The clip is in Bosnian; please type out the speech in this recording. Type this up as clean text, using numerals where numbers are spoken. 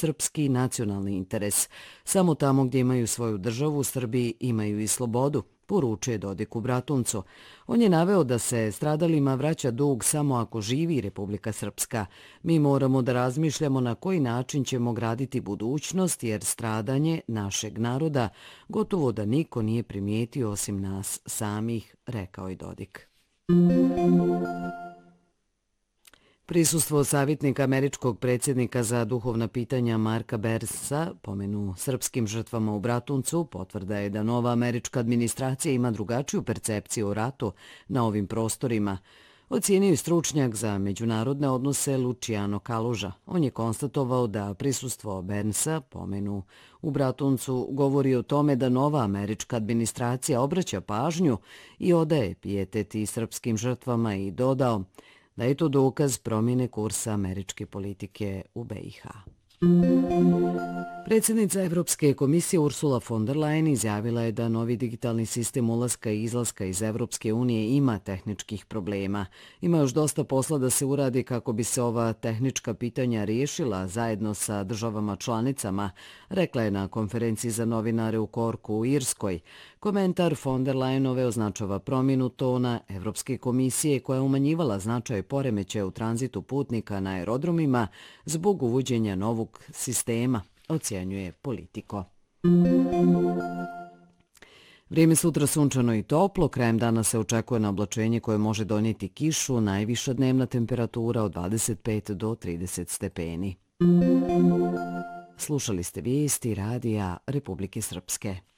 srpski nacionalni interes. Samo tamo gdje imaju svoju državu, Srbi imaju i slobodu, poručuje Dodik u Bratuncu. On je naveo da se stradalima vraća dug samo ako živi Republika Srpska. Mi moramo da razmišljamo na koji način ćemo graditi budućnost, jer stradanje našeg naroda gotovo da niko nije primijetio osim nas samih, rekao je Dodik. Prisustvo savjetnika američkog predsjednika za duhovna pitanja Marka Bernsa, pomenu srpskim žrtvama u Bratuncu, potvrda je da nova američka administracija ima drugačiju percepciju o ratu na ovim prostorima. Ocijenio je stručnjak za međunarodne odnose Luciano Kaluža. On je konstatovao da prisustvo Bernsa, pomenu u Bratuncu, govori o tome da nova američka administracija obraća pažnju i odaje pijetet i srpskim žrtvama i dodao da je to dokaz promjene kursa američke politike u BiH. Predsjednica Evropske komisije Ursula von der Leyen izjavila je da novi digitalni sistem ulaska i izlaska iz Evropske unije ima tehničkih problema. Ima još dosta posla da se uradi kako bi se ova tehnička pitanja riješila zajedno sa državama članicama, rekla je na konferenciji za novinare u Corku u Irskoj. Komentar von der Leyenove označava promjenu tona Evropske komisije koja je umanjivala značaj poremećaja u tranzitu putnika na aerodromima zbog uvođenja novog sistema, ocjenjuje Politico. Vrijeme sutra sunčano i toplo, krajem dana se očekuje na oblačenje koje može donijeti kišu, najviša dnevna temperatura od 25 do 30 stepeni. Slušali ste vijesti Radija Republike Srpske.